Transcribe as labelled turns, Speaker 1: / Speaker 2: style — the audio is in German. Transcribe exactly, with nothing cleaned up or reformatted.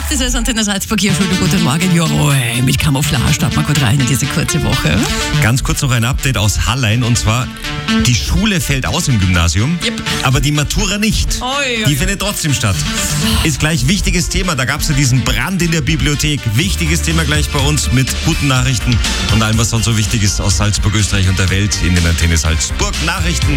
Speaker 1: Das ist Antenne Salzburg hier. Schönen guten Morgen. Jawohl, mit Camouflage starten wir gut rein in diese kurze Woche.
Speaker 2: Ganz kurz noch ein Update aus Hallein, und zwar: Die Schule fällt aus im Gymnasium,
Speaker 1: Yep.
Speaker 2: aber die Matura nicht.
Speaker 1: Oi, oi,
Speaker 2: Die
Speaker 1: oi.
Speaker 2: findet trotzdem statt. Ist gleich wichtiges Thema. Da gab es ja diesen Brand in der Bibliothek. Wichtiges Thema gleich bei uns mit guten Nachrichten und allem, was sonst so wichtig ist aus Salzburg, Österreich und der Welt in den Antenne Salzburg Nachrichten.